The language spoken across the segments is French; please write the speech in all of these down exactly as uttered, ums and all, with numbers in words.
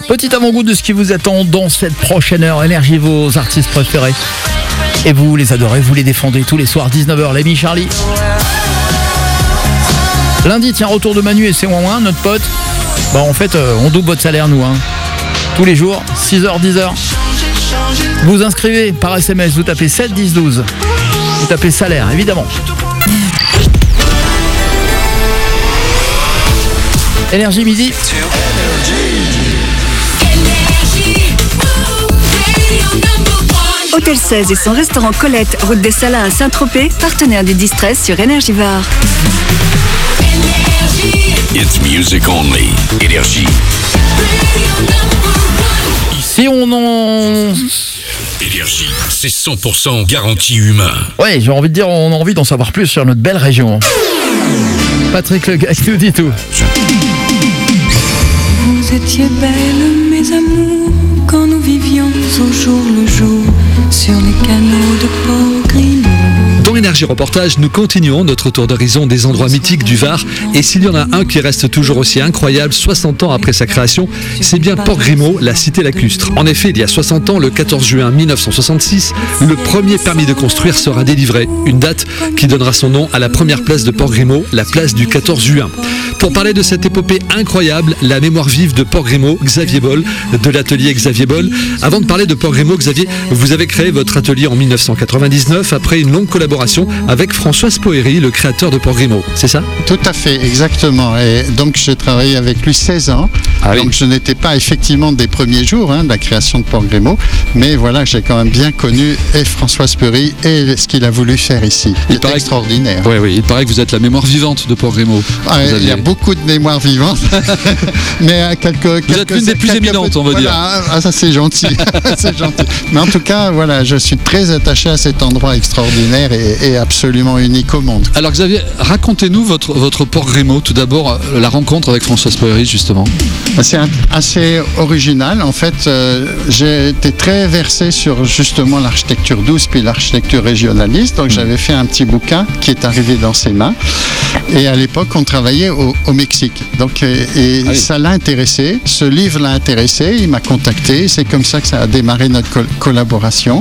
Petit avant-goût de ce qui vous attend dans cette prochaine heure. Énergie, vos artistes préférés. Et vous les adorez, vous les défendez tous les soirs, dix-neuf heures, l'ami Charlie. Lundi, tiens, retour de Manu et c'est ouin ouin, notre pote. Bah en fait, euh, on double votre salaire, nous. Hein. Tous les jours, six heures, dix heures. Vous inscrivez par S M S, vous tapez sept dix douze. Vous tapez salaire, évidemment. Énergie midi. Hôtel seize et son restaurant Colette, route des Salins à Saint-Tropez, partenaire du Distress sur Énergie Var. It's music only. Énergie. Si on en... Énergie, c'est cent pour cent garantie humain. Ouais, j'ai envie de dire, on a envie d'en savoir plus sur notre belle région. Patrick Le Gars nous dit tout. Vous étiez belles, mes amours, quand nous vivions au jour le jour sur les canaux de Port-Grimaud. Dans Énergie Reportage, nous continuons notre tour d'horizon des endroits mythiques du Var. Et s'il y en a un qui reste toujours aussi incroyable, soixante ans après sa création, c'est bien Port-Grimaud, la cité lacustre. En effet, il y a soixante ans, le quatorze juin mille neuf cent soixante-six, le premier permis de construire sera délivré. Une date qui donnera son nom à la première place de Port-Grimaud, la place du quatorze juin. Pour parler de cette épopée incroyable, la mémoire vive de Port-Grimaud, Xavier Boll, de l'atelier Xavier Boll. Avant de parler de Port-Grimaud, Xavier, vous avez créé votre atelier en mille neuf cent quatre-vingt-dix-neuf après une longue collaboration avec François Spoeri, le créateur de Port-Grimaud, c'est ça? Tout à fait, exactement. Et donc j'ai travaillé avec lui seize ans. Ah oui. Donc je n'étais pas effectivement des premiers jours hein, de la création de Port-Grimaud, mais voilà, j'ai quand même bien connu et François Spoeri et ce qu'il a voulu faire ici. Il paraît extraordinaire. Que... Oui, oui, il paraît que vous êtes la mémoire vivante de Port-Grimaud. Ah, il aviez... y a beaucoup de mémoire vivante, mais à quelques, vous quelques êtes l'une des plus éminentes, peu... on va voilà, dire. Ah, ça c'est gentil, c'est gentil. Mais en tout cas, voilà, je suis très attaché à cet endroit extraordinaire et Et absolument unique au monde. Alors Xavier, racontez-nous votre, votre Port-Grimaud, tout d'abord la rencontre avec François Spoeri justement. C'est un, assez original, en fait euh, j'ai été très versé sur justement l'architecture douce puis l'architecture régionaliste, donc mmh. j'avais fait un petit bouquin qui est arrivé dans ses mains et à l'époque on travaillait au, au Mexique, donc et, et ah oui. ça l'a intéressé, ce livre l'a intéressé, il m'a contacté, c'est comme ça que ça a démarré notre co- collaboration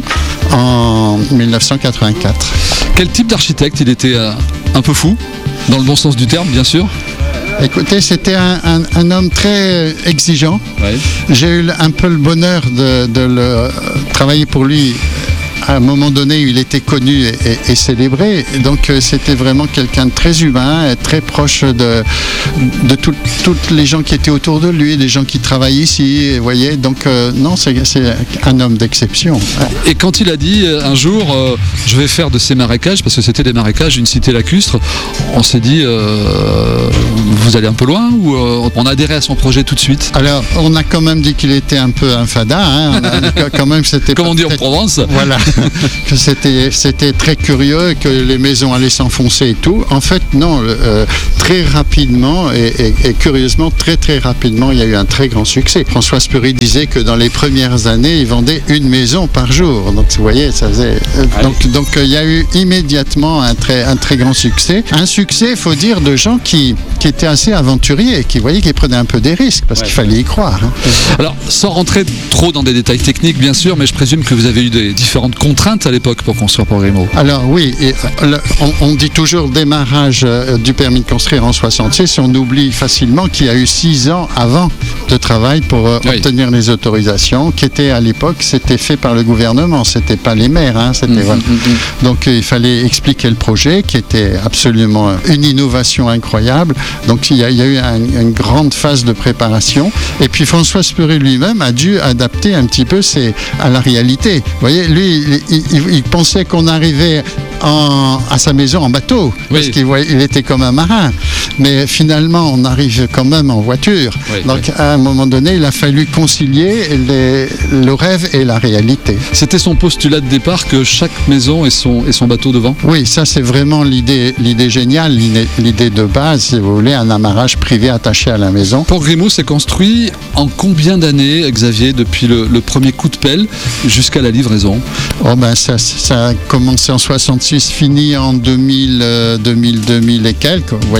en mille neuf cent quatre-vingt-quatre. Quel type d'architecte? Il était euh, un peu fou, dans le bon sens du terme, bien sûr. Écoutez, c'était un, un, un homme très exigeant. Ouais. J'ai eu un peu le bonheur de, de le, euh, travailler pour lui. À un moment donné, il était connu et, et, et célébré. Donc, euh, c'était vraiment quelqu'un de très humain, et très proche de, de tout, toutes les gens qui étaient autour de lui, des gens qui travaillent ici. Vous voyez, donc, euh, non, c'est, c'est un homme d'exception. Et quand il a dit euh, un jour, euh, je vais faire de ces marécages, parce que c'était des marécages, une cité lacustre, on s'est dit, euh, vous allez un peu loin ou euh, on a adhéré à son projet tout de suite? Alors, on a quand même dit qu'il était un peu un fada. Hein. On a dit que quand même, c'était comme on dit en Provence. Voilà. que c'était, c'était très curieux et que les maisons allaient s'enfoncer et tout. En fait, non, euh, très rapidement et, et, et curieusement, très très rapidement, il y a eu un très grand succès. François Spoeri disait que dans les premières années, il vendait une maison par jour. Donc, vous voyez, ça faisait... Euh, donc, donc, il y a eu immédiatement un très, un très grand succès. Un succès, il faut dire, de gens qui, qui étaient assez aventuriers, qui, voyaient, qui prenaient un peu des risques, parce ouais, qu'il fallait y croire. Hein. Alors, sans rentrer trop dans des détails techniques, bien sûr, mais je présume que vous avez eu des différentes contraintes à l'époque pour construire Port-Grimaud. Alors oui, et, le, on, on dit toujours démarrage euh, du permis de construire en soixante-six, on oublie facilement qu'il y a eu six ans avant de travail pour euh, oui. obtenir les autorisations, qui étaient à l'époque, c'était fait par le gouvernement, c'était pas les maires, hein, c'était, mmh, voilà. mmh. Donc euh, il fallait expliquer le projet, qui était absolument une innovation incroyable. Donc il y a, il y a eu un, une grande phase de préparation, et puis François Spoeri lui-même a dû adapter un petit peu ses, à la réalité. Vous voyez, lui, il, il, il, il pensait qu'on arrivait en, à sa maison en bateau, oui. parce qu'il voyait, il était comme un marin. Mais finalement, on arrive quand même en voiture. Oui, Donc, oui. à un moment donné, il a fallu concilier les, le rêve et la réalité. C'était son postulat de départ que chaque maison ait son, ait son bateau devant? Oui, ça, c'est vraiment l'idée, l'idée géniale, l'idée, l'idée de base, si vous voulez, un amarrage privé attaché à la maison. Port-Grimaud s'est construit en combien d'années, Xavier, depuis le, le premier coup de pelle jusqu'à la livraison? Oh ben, ça, ça a commencé en soixante-six, fini en deux mille, euh, deux mille, deux mille et quelques. Vous voyez, ça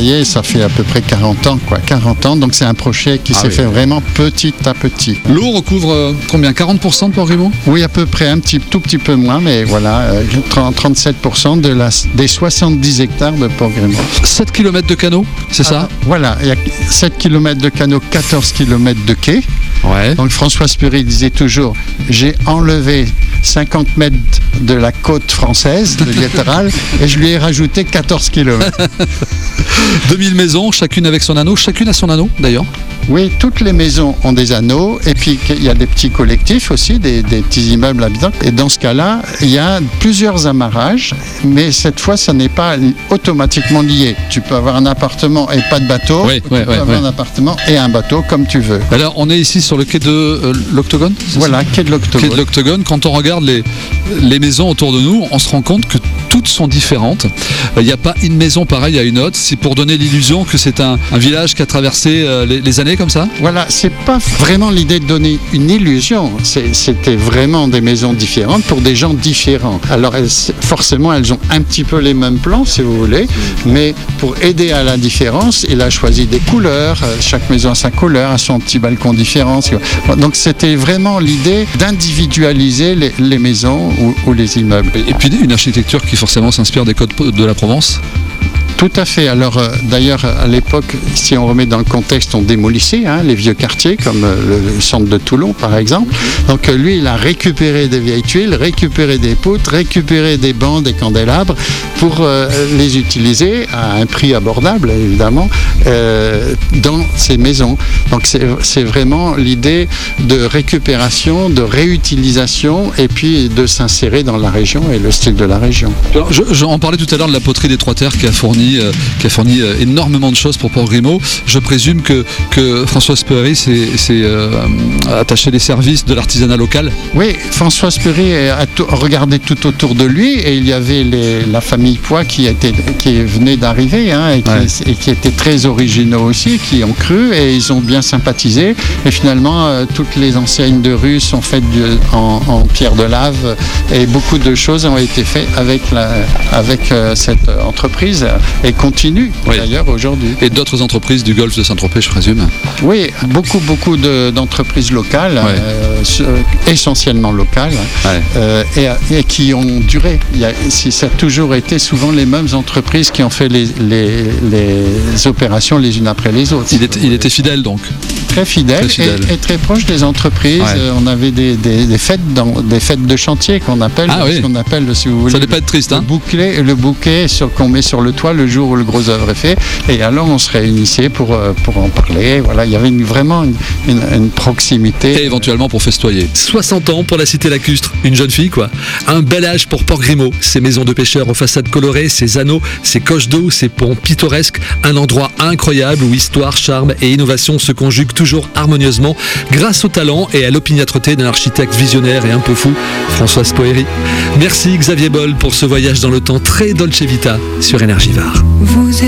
fait à peu près quarante ans, quoi. quarante ans, donc c'est un projet qui Ah s'est oui. fait vraiment petit à petit. L'eau recouvre euh, combien quarante pour cent de Port-Grimaud? Oui, à peu près, un petit, tout petit peu moins, mais voilà, euh, trente, trente-sept pour cent de la, des soixante-dix hectares de Port-Grimaud. sept kilomètres de canaux, c'est ça? Voilà, il y a sept kilomètres de canaux, quatorze kilomètres de quais. Ouais. Donc François Spurry disait toujours, j'ai enlevé cinquante mètres de la côte française, de littoral, et je lui ai rajouté quatorze kilomètres. deux mille maisons, chacune avec son anneau, chacune a son anneau d'ailleurs. Oui, toutes les maisons ont des anneaux, et puis il y a des petits collectifs aussi, des, des petits immeubles habitants. Et dans ce cas-là, il y a plusieurs amarrages, mais cette fois, ça n'est pas automatiquement lié. Tu peux avoir un appartement et pas de bateau, Oui, tu ouais, peux ouais, avoir ouais. un appartement et un bateau comme tu veux. Alors on est ici sur le quai de euh, l'Octogone, c'est Voilà, ça quai de l'Octogone. Quai de l'Octogone. Quand on regarde les, les maisons autour de nous, on se rend compte que toutes sont différentes. Il n'y a pas une maison pareille à une autre. C'est pour donner l'illusion que c'est un, un village qui a traversé euh, les, les années comme ça. Voilà, c'est pas vraiment l'idée de donner une illusion. C'est- C'était vraiment des maisons différentes pour des gens différents. Alors elles- forcément, elles ont un petit peu les mêmes plans, si vous voulez, mais pour aider à la différence, il a choisi des couleurs. Euh, Chaque maison a sa couleur, a son petit balcon différent. Donc c'était vraiment l'idée d'individualiser les, les maisons ou, ou les immeubles. Et puis une architecture qui forcément s'inspire des codes de la Provence. Tout à fait. Alors euh, d'ailleurs, à l'époque, si on remet dans le contexte, on démolissait hein, les vieux quartiers, comme euh, le, le centre de Toulon par exemple. Donc euh, lui, il a récupéré des vieilles tuiles, récupéré des poutres, récupéré des bancs, des candélabres pour euh, les utiliser à un prix abordable, évidemment, euh, dans ces maisons. Donc c'est c'est vraiment l'idée de récupération, de réutilisation et puis de s'insérer dans la région et le style de la région. Alors, je, je, on parlait tout à l'heure de la poterie des Trois-Terres qui a fourni, euh, qui a fourni euh, énormément de choses pour Port-Grimaud. Je présume que, que François Spurry s'est s'est, euh, attaché les services de l'artisanat local. Oui, François Spurry a tout- regardé tout autour de lui et il y avait les- la famille Poix qui, était, qui venait d'arriver hein, et, qui- Ouais. et qui étaient très originaux aussi, qui ont cru et ils ont bien sympathisé. Et finalement, euh, toutes les enseignes de rue sont faites du- en, en pierre de lave et beaucoup de choses ont été faites avec, la, avec euh, cette entreprise et continuent Oui. d'ailleurs aujourd'hui. Et d'autres entreprises du golfe de Saint-Tropez, je présume. Oui, beaucoup, beaucoup de- d'entreprises locales, Ouais. euh, ce- essentiellement locales, Ouais. euh, et, et qui ont duré. Il y a, si- ça a toujours été souvent les mêmes entreprises qui ont fait les, les, les opérations les unes après les autres. Il était, il était fidèle donc. très fidèle, très fidèle. Et, et très proche des entreprises. Ouais. Euh, on avait des, des, des fêtes dans, des fêtes de chantier qu'on appelle, Ah oui. ce qu'on appelle, si vous voulez, Ça devait pas être triste, le hein. bouclet, le bouquet sur, qu'on met sur le toit le jour où le gros œuvre est fait. Et alors on se réunissait pour, euh, pour en parler. Voilà, il y avait une, vraiment une, une, une proximité. Et éventuellement pour festoyer. soixante ans pour la cité lacustre. Une jeune fille, quoi. Un bel âge pour Port-Grimaud. Ses maisons de pêcheurs aux façades colorées, ses anneaux, ses coches d'eau, ses ponts pittoresques. Un endroit incroyable où histoire, charme et innovation se conjuguent toujours harmonieusement grâce au talent et à l'opiniâtreté d'un architecte visionnaire et un peu fou, François Spurry. Merci Xavier Boll pour ce voyage dans le temps très Dolce Vita sur Énergie Var. Vous